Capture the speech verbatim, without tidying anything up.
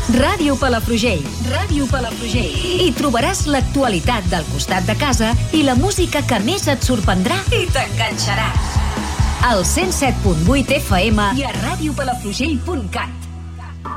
Ràdio Palafrugell. Ràdio Palafrugell. Hi trobaràs l'actualitat del costat de casa i la música que més et sorprendrà i t'enganxarà. Al cent set punt vuit F M i a ràdio palafrugell punt cat.